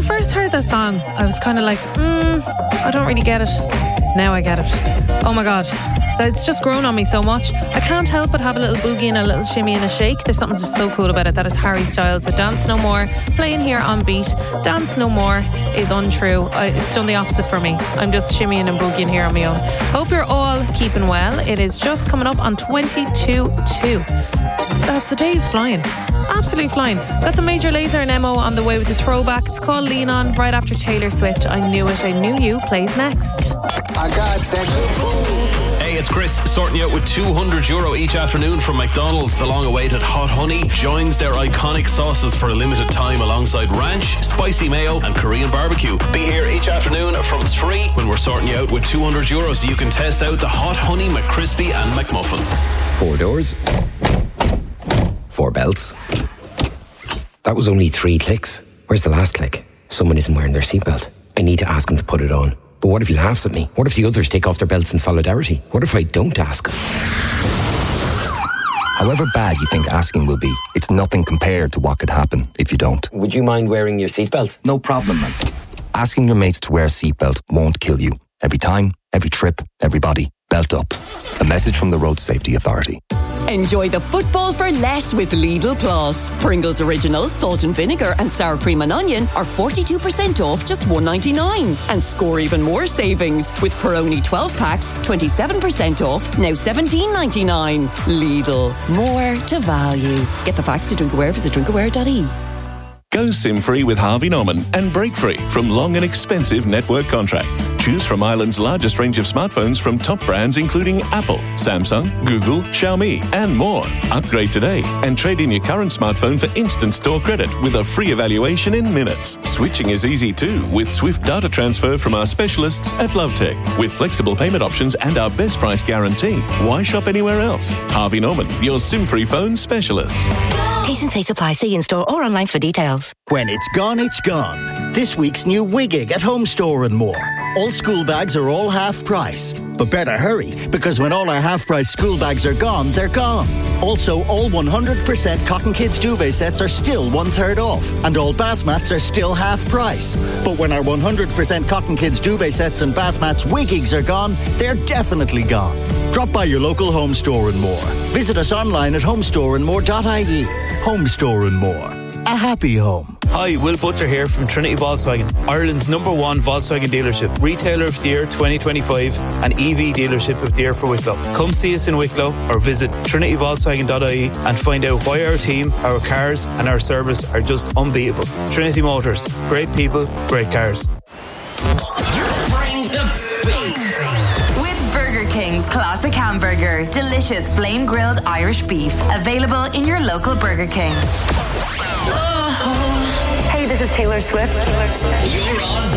first heard that song, I was kind of like, I don't really get it. Now I get it. Oh my God. It's just grown on me so much. I can't help but have a little boogie and a little shimmy and a shake. There's something just so cool about it. That is Harry Styles. So Dance No More, playing here on Beat. Dance No More is untrue. It's done the opposite for me. I'm just shimmying and boogieing here on my own. Hope you're all keeping well. It is just coming up on 22-2. That's the day's flying. Absolutely flying. Got some Major Lazer and Emo on the way with the throwback. It's called Lean On, right after Taylor Swift. I Knew It, I Knew You plays next. I got that good food. Hey, it's Chris sorting you out with €200 each afternoon from McDonald's. The long-awaited Hot Honey joins their iconic sauces for a limited time alongside ranch, spicy mayo and Korean barbecue. Be here each afternoon from 3 when we're sorting you out with €200 so you can test out the Hot Honey McCrispy and McMuffin. 4 doors, 4 belts. That was only 3 clicks. Where's the last click? Someone isn't wearing their seatbelt. I need to ask him to put it on. But what if he laughs at me? What if the others take off their belts in solidarity? What if I don't ask him? However bad you think asking will be, it's nothing compared to what could happen if you don't. Would you mind wearing your seatbelt? No problem, man. Asking your mates to wear a seatbelt won't kill you. Every time, every trip, everybody, belt up. A message from the Road Safety Authority. Enjoy the football for less with Lidl Plus. Pringles Original, salt and vinegar and sour cream and onion are 42% off, just $1.99. And score even more savings with Peroni 12 packs, 27% off, now $17.99. Lidl, more to value. Get the facts to Drinkaware, visit drinkaware.ie. Go SIM-free with Harvey Norman and break free from long and expensive network contracts. Choose from Ireland's largest range of smartphones from top brands including Apple, Samsung, Google, Xiaomi and more. Upgrade today and trade in your current smartphone for instant store credit with a free evaluation in minutes. Switching is easy too with swift data transfer from our specialists at Lovetech. With flexible payment options and our best price guarantee. Why shop anywhere else? Harvey Norman, your SIM-free phone specialists. T&C supply. See in-store or online for details. When it's gone, it's gone. This week's new Wiggig at Home Store and more. All school bags are all half price. But better hurry, because when all our half-price school bags are gone, they're gone. Also, all 100% Cotton Kids duvet sets are still 1/3 off. And all bath mats are still half price. But when our 100% Cotton Kids duvet sets and bath mats Wiggigs are gone, they're definitely gone. Drop by your local Home Store and more. Visit us online at homestoreandmore.ie. Home Store and More. A happy home. Hi, Will Butler here from Trinity Volkswagen, Ireland's #1 Volkswagen dealership, retailer of the year 2025 and EV dealership of the year for Wicklow. Come see us in Wicklow or visit trinityvolkswagen.ie and find out why our team, our cars and our service are just unbeatable. Trinity Motors, great people, great cars. Bring the beat. With Burger King's classic hamburger, delicious flame grilled Irish beef, available in your local Burger King. Hey, this is Taylor Swift. You're on